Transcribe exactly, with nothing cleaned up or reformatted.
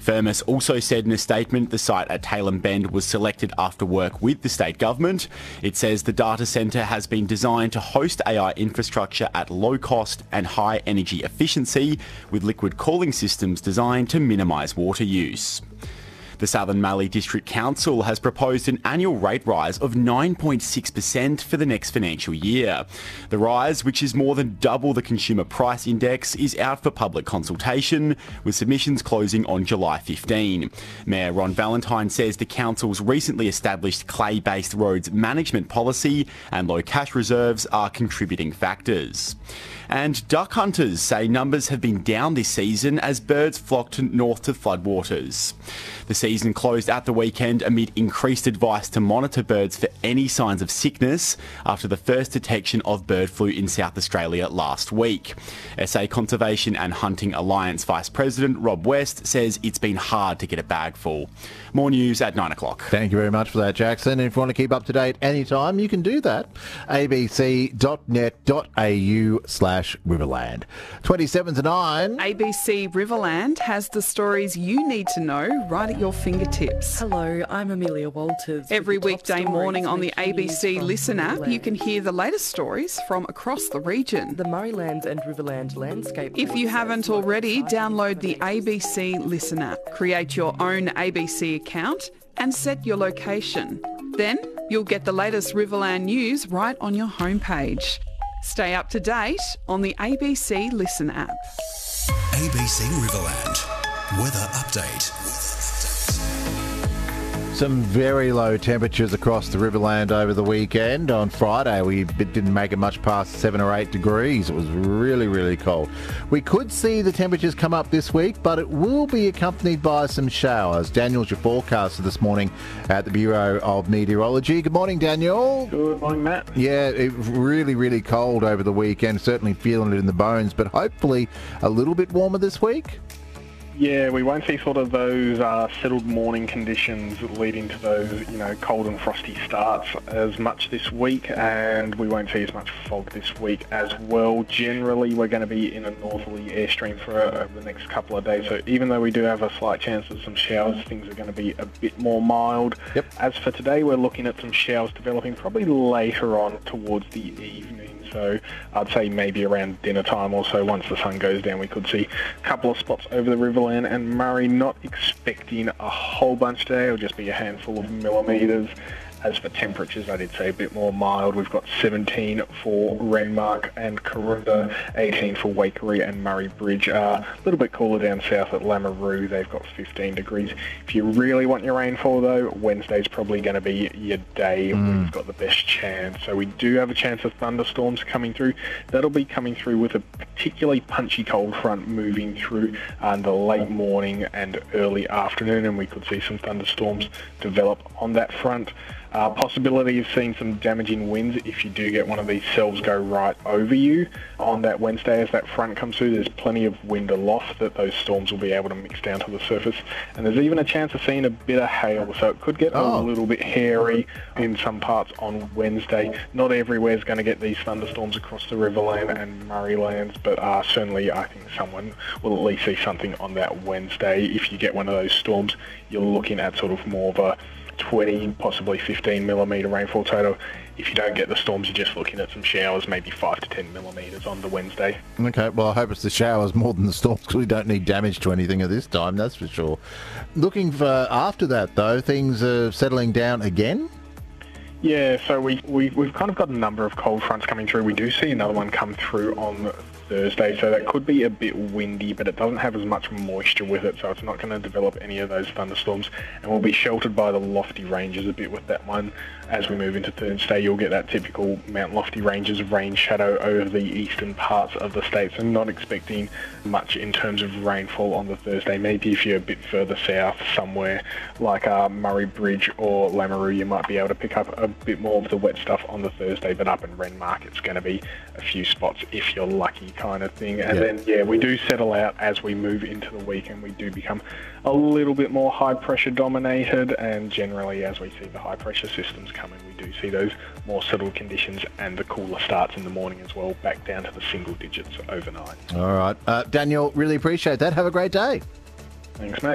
Firmus also said in a statement the site at Tailem Bend was selected after work with the state government. It says the data centre has been designed to host A I infrastructure at low cost and high energy efficiency, with liquid cooling systems designed to minimise water use. The Southern Mallee District Council has proposed an annual rate rise of nine point six percent for the next financial year. The rise, which is more than double the Consumer Price Index, is out for public consultation, with submissions closing on July fifteenth. Mayor Ron Valentine says the council's recently established clay-based roads management policy and low cash reserves are contributing factors. And duck hunters say numbers have been down this season as birds flocked north to floodwaters. The season closed at the weekend amid increased advice to monitor birds for any signs of sickness after the first detection of bird flu in South Australia last week. S A Conservation and Hunting Alliance Vice President Rob West says it's been hard to get a bag full. More news at nine o'clock. Thank you very much for that, Jackson. And if you want to keep up to date anytime, you can do that. a b c dot net dot a u slash Riverland. twenty-seven to nine. A B C Riverland has the stories you need to know right at your fingertips. Hello, I'm Amelia Walters. Every with the top weekday stories morning on the making A B news C from Listen app, Riverland. you can hear the latest stories from across the region. The Murraylands and Riverland landscape. If you haven't already, download the A B C Listen app, create your own A B C account and set your location. Then you'll get the latest Riverland news right on your homepage. Stay up to date on the A B C Listen app. A B C Riverland. Weather update. Some very low temperatures across the Riverland over the weekend. On Friday, we didn't make it much past seven or eight degrees. It was really, really cold. We could see the temperatures come up this week, but it will be accompanied by some showers. Daniel's your forecaster this morning at the Bureau of Meteorology. Good morning, Daniel. Good morning, Matt. Yeah, it was really, really cold over the weekend. Certainly feeling it in the bones, but hopefully a little bit warmer this week. Yeah, we won't see sort of those uh, settled morning conditions leading to those, you know, cold and frosty starts as much this week, and we won't see as much fog this week as well. Generally, we're going to be in a northerly airstream for uh, the next couple of days, so even though we do have a slight chance of some showers, things are going to be a bit more mild. Yep. As for today, we're looking at some showers developing probably later on towards the evening. So I'd say maybe around dinner time or so, once the sun goes down, we could see a couple of spots over the Riverland and Murray. Not expecting a whole bunch today. It'll just be a handful of millimetres. As for temperatures, I did say a bit more mild. We've got seventeen for Renmark and Karoonda, eighteen for Waikerie and Murray Bridge. Uh, a little bit cooler down south at Lameroo. They've got fifteen degrees. If you really want your rainfall, though, Wednesday's probably going to be your day. Mm. We've got the best chance. So we do have a chance of thunderstorms coming through. That'll be coming through with a particularly punchy cold front moving through in the late morning and early afternoon, and we could see some thunderstorms develop on that front. Uh, possibility of seeing some damaging winds if you do get one of these cells go right over you on that Wednesday as that front comes through. There's plenty of wind aloft that those storms will be able to mix down to the surface, and there's even a chance of seeing a bit of hail, so it could get oh. a little bit hairy in some parts on Wednesday. Not everywhere is going to get these thunderstorms across the Riverland and Murraylands, but uh, certainly I think someone will at least see something on that Wednesday. If you get one of those storms, you're looking at sort of more of a twenty, possibly fifteen millimetre rainfall total. If you don't get the storms, you're just looking at some showers, maybe five to ten millimetres on the Wednesday. Okay, well, I hope it's the showers more than the storms, because we don't need damage to anything at this time, that's for sure. Looking for after that, though, things are settling down again? Yeah, so we, we, we've kind of got a number of cold fronts coming through. We do see another one come through on Thursday, so that could be a bit windy, but it doesn't have as much moisture with it, so it's not going to develop any of those thunderstorms, and we'll be sheltered by the lofty ranges a bit with that one. As we move into Thursday, you'll get that typical Mount Lofty Ranges rain shadow over the eastern parts of the state, so not expecting much in terms of rainfall on the Thursday. Maybe if you're a bit further south somewhere like uh, Murray Bridge or Lameroo, you might be able to pick up a bit more of the wet stuff on the Thursday, but up in Renmark it's going to be a few spots if you're lucky, kind of thing. And yeah. then yeah we do settle out as we move into the week, and we do become a little bit more high pressure dominated, and generally as we see the high pressure systems coming, we do see those more settled conditions and the cooler starts in the morning as well, back down to the single digits overnight. All right, uh, Daniel, really appreciate that. Have a great day. Thanks, mate.